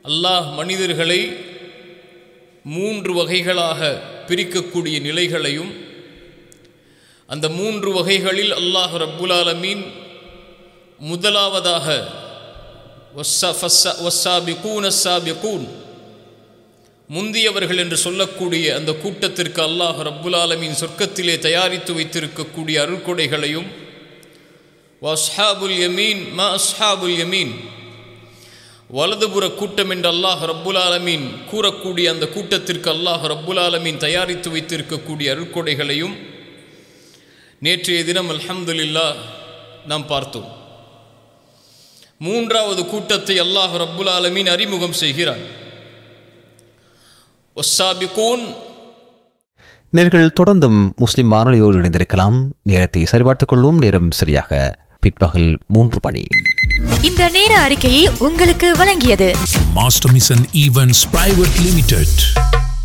அல்லாஹ் மனிதர்களை 3 வகைகளாக பிரிக்கக்கூடிய நிலைகளையும், அந்த 3 வகைகளில் அல்லாஹ் ரப்புல் ஆலமீன் முதலாவதாக வஸ்ஸாபிகூன ஸாபிகூன் முந்தியவர்கள் என்று சொல்லக்கூடிய அந்த கூட்டத்திற்கு அல்லாஹ் ரப்புல் ஆலமீன் சொர்க்கத்திலே தயாரித்து வைத்திருக்கக்கூடிய அருள்கொடைகளையும், வஸ்ஹாபுல் யமீன் மா அஸ்ஹாபுல் யமீன் வலதுபுற கூட்டம் என்று அல்லாஹ் ரப்புல் ஆலமீன் கூறக்கூடிய அந்த கூட்டத்திற்கு அல்லாஹ் ரப்புல் ஆலமீன் தயாரித்து வைத்திருக்கக்கூடிய அருள்கொடைகளையும் நேற்றைய தினம் அல்ஹம்துலில்லாஹ் நாம் பார்த்தோம். 3வது கூட்டத்தை அல்லாஹ் ரப்புல் ஆலமீன் அறிமுகம் செய்கிறான். வஸ்ஸாபிகூன். நேர்கள் தொடர்ந்தும் முஸ்லிம் வானொலியோடு இணைந்திருக்கலாம். நேரத்தை சரிபார்த்துக் கொள்வோம். நேரம் சரியாக பிற்பகல் 3 மணி. இந்த நேர அறிக்கையை உங்களுக்கு வழங்கியது master mission events private limited.